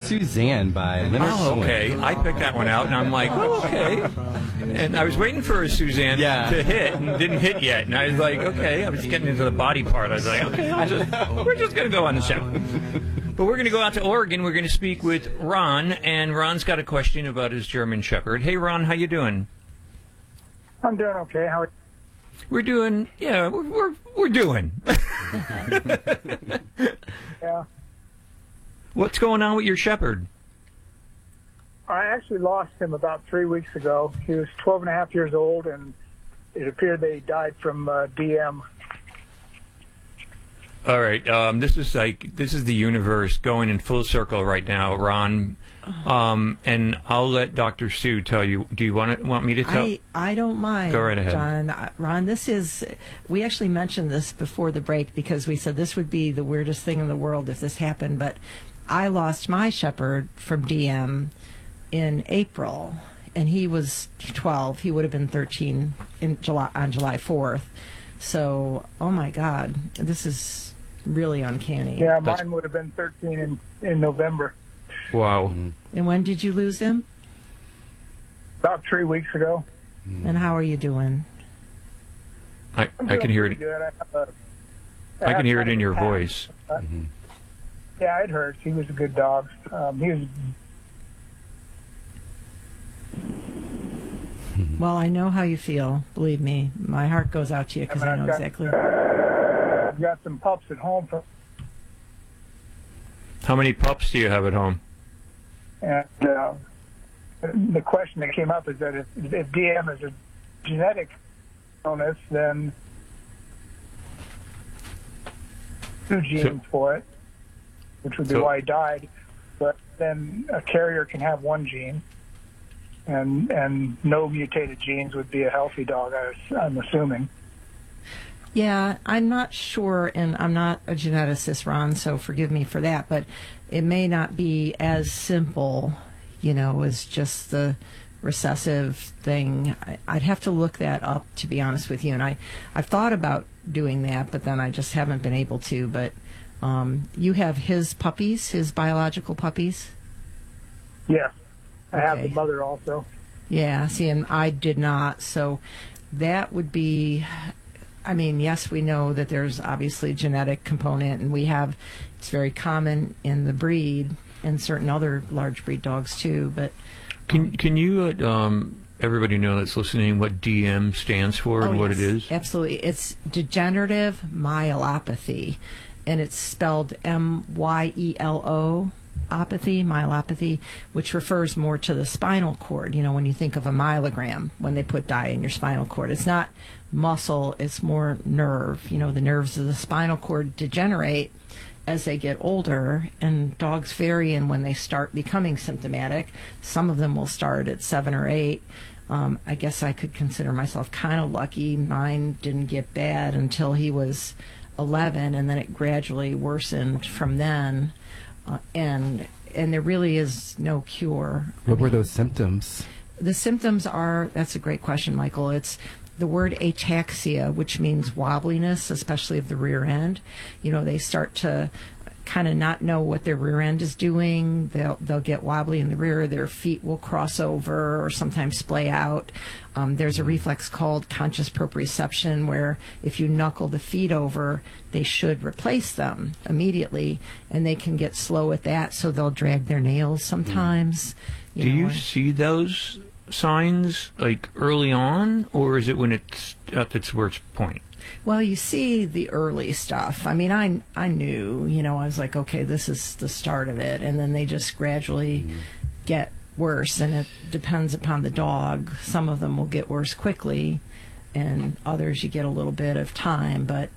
Suzanne by Leonard Oh, Cohen. okay. I picked that one out, and I'm like, oh, okay. And I was waiting for a Suzanne to hit, and didn't hit yet. And I was like, okay. I was getting into the body part. I was like, okay, we're just going to go on the show. But we're going to go out to Oregon. We're going to speak with Ron, and Ron's got a question about his German Shepherd. Hey, Ron, how you doing? I'm doing okay. How are you? We're doing, we're doing. Yeah. What's going on with your Shepherd? I actually lost him about 3 weeks ago. He was 12 and a half years old, and it appeared that he died from DM. All right. This is the universe going in full circle right now, Ron. And I'll let Dr. Sue tell you. Do you want me to tell? I don't mind. Go right ahead, John. Ron, we actually mentioned this before the break because we said this would be the weirdest thing in the world if this happened. But I lost my Shepherd from DM in April, and he was 12. He would have been 13 on July 4th. So, oh my God, this is really uncanny. Yeah, mine would have been 13 in November. Wow. And when did you lose him? About 3 weeks ago. And how are you doing? I can hear it. I can hear it in your voice. Yeah, it hurts. He was a good dog. He was. Well, I know how you feel. Believe me, my heart goes out to you because I know exactly. I've got some pups at home. How many pups do you have at home? And the question that came up is that if DM is a genetic illness, then 2 genes for it, which would be why he died. But then a carrier can have 1 gene, and no mutated genes would be a healthy dog, I'm assuming. Yeah, I'm not sure, and I'm not a geneticist, Ron, so forgive me for that, but it may not be as simple, as just the recessive thing. I'd have to look that up, to be honest with you, and I've thought about doing that, but then I just haven't been able to. But you have his puppies, his biological puppies? Yes, I have the mother also. Yeah, see, and I did not, so that would be... I mean, yes, we know that there's obviously a genetic component, and it's very common in the breed and certain other large breed dogs too. But can you let everybody know that's listening what DM stands for and what it is? Absolutely, it's degenerative myelopathy, and it's spelled MYELO. Myelopathy, which refers more to the spinal cord. When you think of a myelogram, when they put dye in your spinal cord, it's not muscle, it's more nerve. The nerves of the spinal cord degenerate as they get older, and dogs vary in when they start becoming symptomatic. Some of them will start at 7 or 8. I guess I could consider myself kind of lucky. Mine didn't get bad until he was 11, and then it gradually worsened from then. And there really is no cure. What were those symptoms? The symptoms that's a great question, Michael. It's the word ataxia, which means wobbliness, especially of the rear end. They start to kind of not know what their rear end is doing. They'll get wobbly in the rear. Their feet will cross over or sometimes splay out. There's a reflex called conscious proprioception where if you knuckle the feet over, they should replace them immediately, and they can get slow at that, so they'll drag their nails sometimes. Do you see those signs like early on, or is it when it's at its worst point? Well, you see the early stuff. I mean, I knew, I was like, okay, this is the start of it. And then they just gradually get worse. And it depends upon the dog. Some of them will get worse quickly, and others you get a little bit of time. But,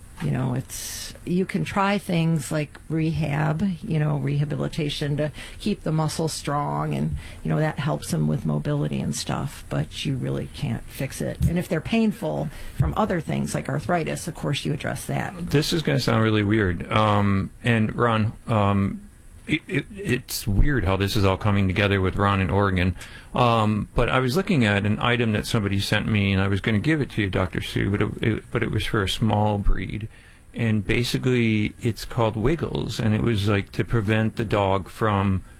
you can try things like rehabilitation to keep the muscle strong, and that helps them with mobility and stuff, but you really can't fix it. And if they're painful from other things like arthritis, of course you address that. This is going to sound really weird, and Ron, it's weird how this is all coming together with Ron in Oregon, but I was looking at an item that somebody sent me, and I was going to give it to you, Dr. Sue, but it was for a small breed. And basically, it's called Wiggles, and it was like to prevent the dog from